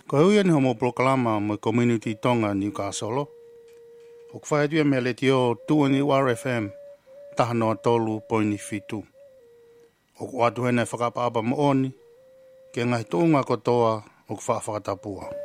Ko hui ni homo proklama mo community tonga Newcastle. O kwhai tua me le tio tuani RFM tahanoa tolu poini fitu. O kwa atu hene whakapapa mo oni ke ngai tōnga kotoa o kwa whakatapua.